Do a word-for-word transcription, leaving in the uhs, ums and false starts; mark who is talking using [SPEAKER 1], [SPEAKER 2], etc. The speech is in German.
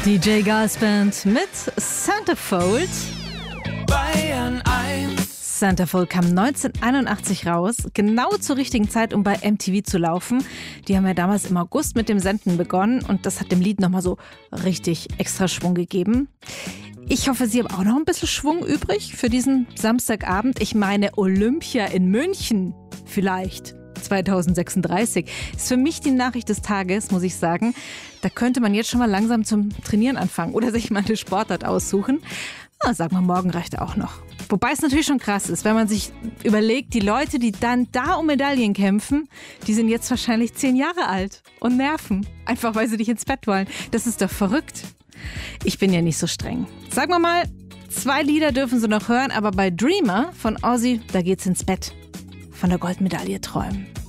[SPEAKER 1] D J Gasband mit Centerfold.
[SPEAKER 2] Bayern eins.
[SPEAKER 1] Centerfold kam neunzehnhunderteinundachtzig raus, genau zur richtigen Zeit, um bei M T V zu laufen. Die haben ja damals im August mit dem Senden begonnen und das hat dem Lied nochmal so richtig extra Schwung gegeben. Ich hoffe, Sie haben auch noch ein bisschen Schwung übrig für diesen Samstagabend. Ich meine Olympia in München vielleicht. zweitausendsechsunddreißig ist für mich die Nachricht des Tages, muss ich sagen. Da könnte man jetzt schon mal langsam zum Trainieren anfangen oder sich mal eine Sportart aussuchen. Na, sagen wir, morgen reicht auch noch. Wobei es natürlich schon krass ist, wenn man sich überlegt, die Leute, die dann da um Medaillen kämpfen, die sind jetzt wahrscheinlich zehn Jahre alt und nerven. Einfach, weil sie nicht ins Bett wollen. Das ist doch verrückt. Ich bin ja nicht so streng. Sagen wir mal, zwei Lieder dürfen Sie noch hören, aber bei Dreamer von Ozzy, da geht's ins Bett. Von der Goldmedaille träumen.